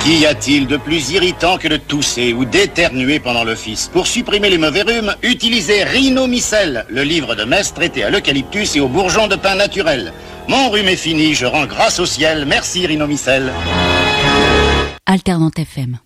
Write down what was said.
Qu'y a-t-il de plus irritant que de tousser ou d'éternuer pendant l'office? Pour supprimer les mauvais rhumes, utilisez Rhinomycel, le livre de messe traité à l'eucalyptus et au bourgeon de pin naturel. Mon rhume est fini, je rends grâce au ciel. Merci Rhinomycel. Alternante FM.